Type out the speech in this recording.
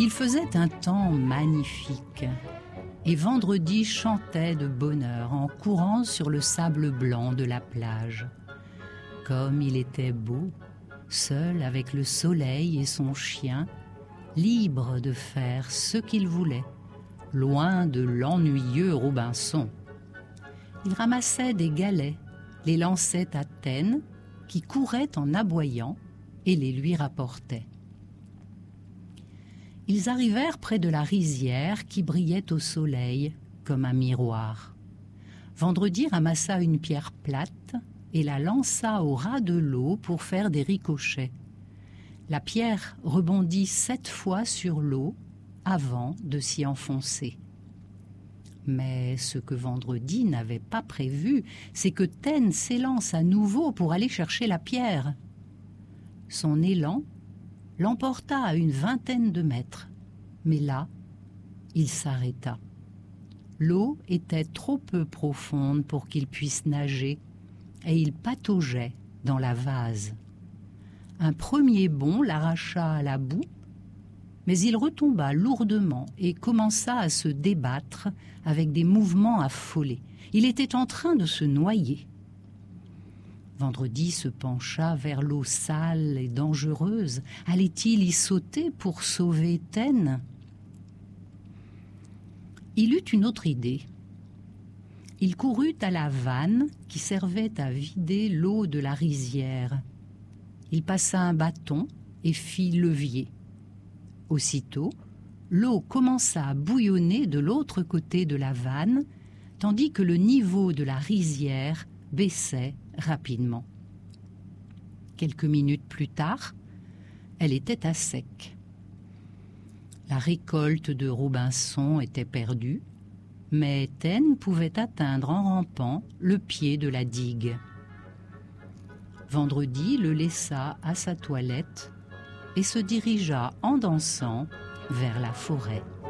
Il faisait un temps magnifique et Vendredi chantait de bonheur en courant sur le sable blanc de la plage. Comme il était beau, seul avec le soleil et son chien, libre de faire ce qu'il voulait, loin de l'ennuyeux Robinson. Il ramassait des galets, les lançait à Taine, qui courait en aboyant, et les lui rapportait. Ils arrivèrent près de la rizière qui brillait au soleil comme un miroir. Vendredi ramassa une pierre plate et la lança au ras de l'eau pour faire des ricochets. La pierre rebondit 7 fois sur l'eau avant de s'y enfoncer. Mais ce que Vendredi n'avait pas prévu, c'est que Taine s'élance à nouveau pour aller chercher la pierre. Son élan l'emporta à une 20aine de mètres. Mais là, il s'arrêta. L'eau était trop peu profonde pour qu'il puisse nager et il pataugeait dans la vase. Un premier bond l'arracha à la boue, mais il retomba lourdement et commença à se débattre avec des mouvements affolés. Il était en train de se noyer. Vendredi se pencha vers l'eau sale et dangereuse. Allait-il y sauter pour sauver Taine ? Il eut une autre idée. Il courut à la vanne qui servait à vider l'eau de la rizière. Il passa un bâton et fit levier. Aussitôt, l'eau commença à bouillonner de l'autre côté de la vanne, tandis que le niveau de la rizière baissait rapidement. Quelques minutes plus tard, elle était à sec. La récolte de Robinson était perdue, mais Taine pouvait atteindre en rampant le pied de la digue. Vendredi le laissa à sa toilette et se dirigea en dansant vers la forêt.